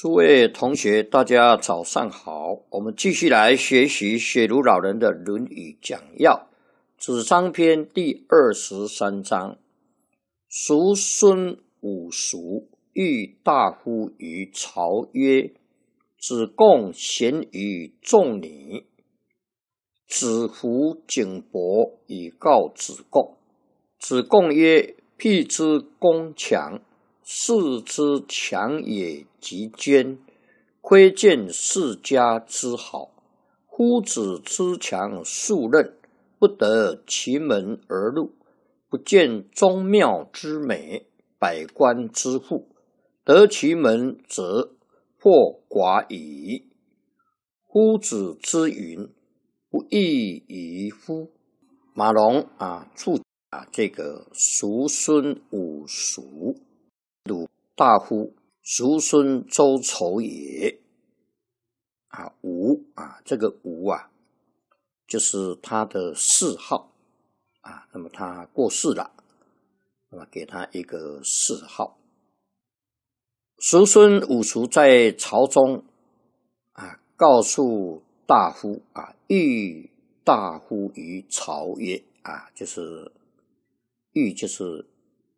诸位同学，大家早上好。我们继续来学习雪庐老人的《论语讲要》子张篇第23章。叔孙五叔欲大夫于朝曰：子贡贤于众礼。子服景伯以告子贡。子贡曰：辟之攻强，士之强也极坚，窥见世家之好。夫子之强数任，不得其门而入，不见宗庙之美，百官之富，得其门则破寡矣。夫子之云，不亦宜乎？马龙注这个叔孙五叔，鲁大夫，叔孙周仇也。吴这个吴就是他的谥号那么他过世了，那么给他一个谥号。叔孙五叔在朝中告诉大夫欲大夫于朝曰就是欲就是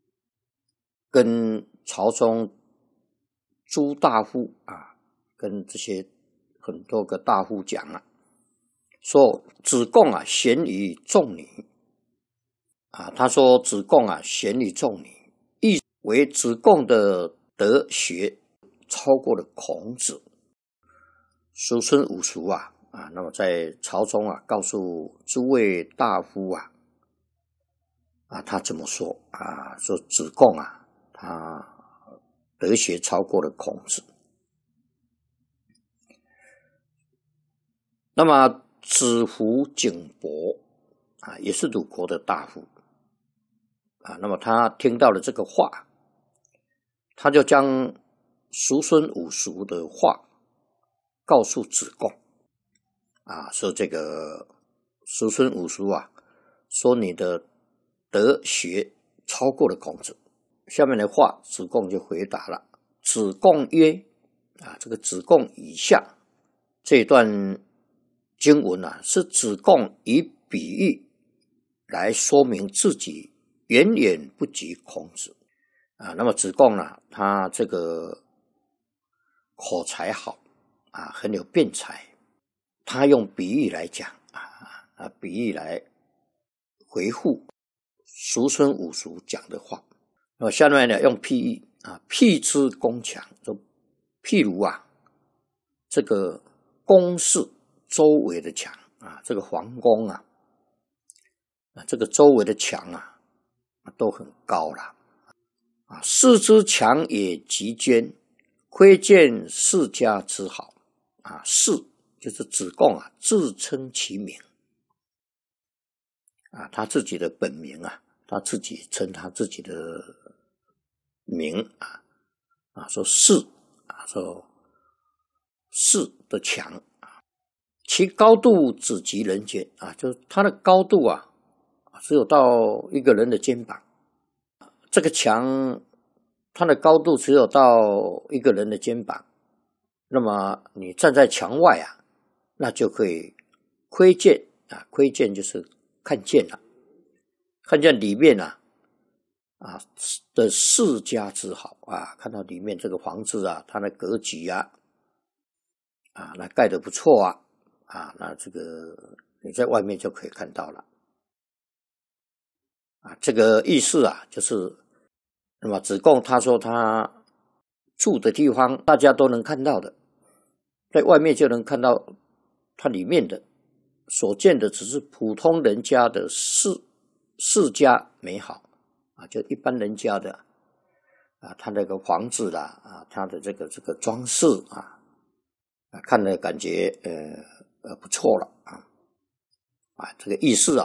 跟朝中诸大夫跟这些很多个大夫讲说子贡贤于众礼他说子贡贤于众礼，意为子贡的德学超过了孔子。叔孙五叔那么在朝中告诉诸位大夫他这么说说子贡他德学超过了孔子。那么子服景伯也是鲁国的大夫那么他听到了这个话，他就将叔孙五叔的话告诉子贡说这个叔孙五叔说你的德学超过了孔子。下面的话子贡就回答了。子贡曰这个子贡以下这一段经文是子贡以比喻来说明自己远远不及孔子那么子贡他这个口才好很有辩才，他用比喻来讲比喻来回复叔孙五叔讲的话。那么下面呢用譬喻辟之宫墙，就譬如这个宫室周围的墙这个皇宫这个周围的墙都很高了士之强也极坚，窥见世家之好士就是子贡自称其名他自己的本名他自己称他自己的名说士说士的强其高度只及人间就是它的高度只有到一个人的肩膀。这个墙它的高度只有到一个人的肩膀，那么你站在墙外那就可以窥见窥见就是看见了，看见里面的世家之好看到里面这个房子它的格局那盖得不错那这个你在外面就可以看到了这个意思就是那么子贡他说他住的地方大家都能看到的，在外面就能看到他里面的所见的只是普通人家的世家美好就一般人家的他那个房子他的这个装饰看了感觉不错了这个意思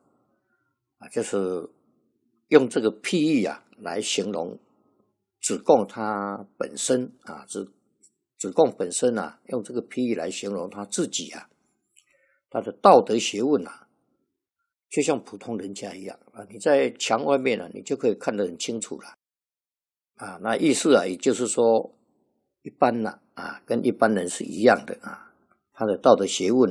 就是用这个譬喻来形容子贡他本身子贡本身用这个譬喻来形容他自己他的道德学问就像普通人家一样你在墙外面你就可以看得很清楚了那意思也就是说一般啦跟一般人是一样的他的道德学问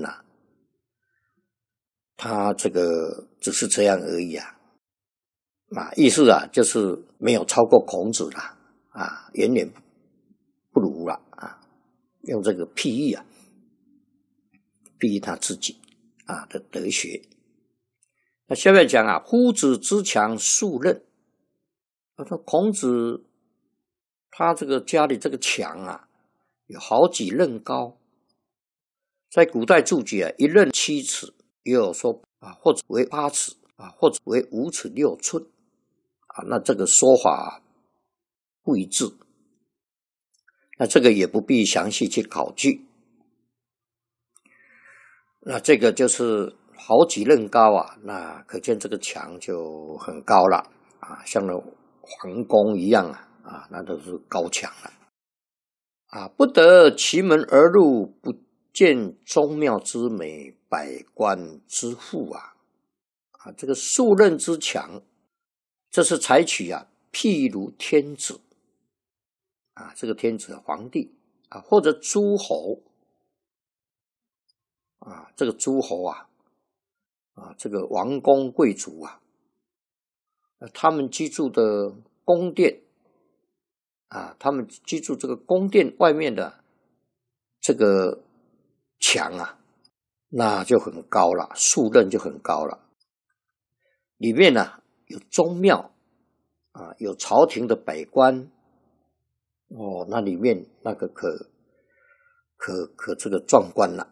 他这个只是这样而已意思就是没有超过孔子啦远远不如啦用这个譬喻譬喻他自己的德学。那下面讲夫子之墙数仞。说孔子他这个家里这个墙有好几仞高，在古代注解一仞7尺，也有说或者为8尺或者为5尺6寸那这个说法不一致，那这个也不必详细去考据。那这个就是好几仞高那可见这个墙就很高了像那皇宫一样那都是高墙了不得其门而入，不见宗庙之美，百官之富这个数仞之墙，这是采取譬如天子这个天子皇帝或者诸侯这个诸侯这个王公贵族他们居住的宫殿他们居住这个宫殿外面的这个墙那就很高了，数仞就很高了。里面有宗庙有朝廷的百官那里面那个可这个壮观了。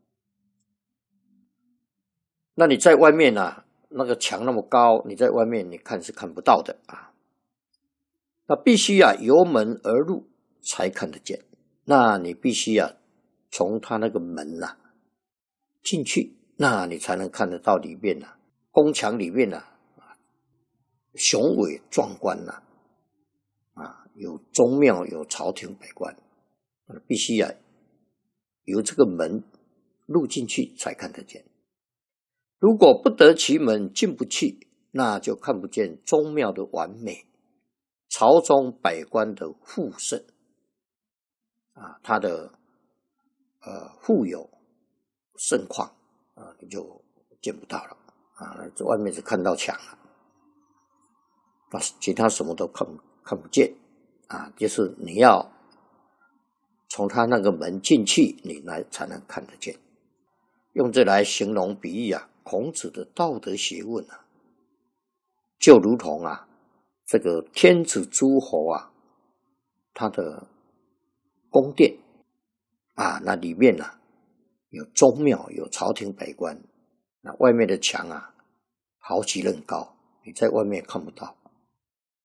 那你在外面那个墙那么高，你在外面你看是看不到的那必须由门而入才看得见。那你必须从他那个门进去，那你才能看得到里面宫墙里面雄伟壮观有宗庙有朝廷百官，必须由这个门入进去才看得见。如果不得其门进不去，那就看不见宗庙的完美，朝中百官的富盛他的富有盛况你就见不到了这外面是看到墙了其他什么都看不见就是你要从他那个门进去，你才能看得见。用这来形容比喻孔子的道德学问就如同这个天子诸侯他的宫殿那里面有宗庙有朝廷百官，那外面的墙好几仞高，你在外面看不到